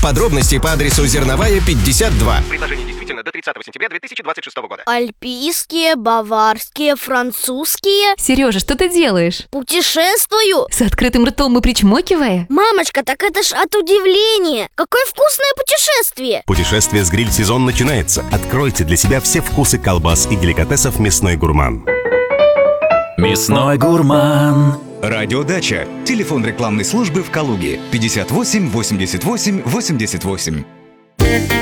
Подробности по адресу Зерновая, 52. Предложение действительно до 30 сентября 2026 года. Альпийские, баварские, французские. Сережа, что ты делаешь? Путешествую. С открытым ртом и причмокивая? Мамочка, так это ж от удивления. Какое вкусное путешествие. Путешествие с гриль-сезон начинается. Откройте для себя все вкусы колбас и деликатесов «Мясной гурман». Мясной гурман. Радиодача. Телефон рекламной службы в Калуге 58 88 88.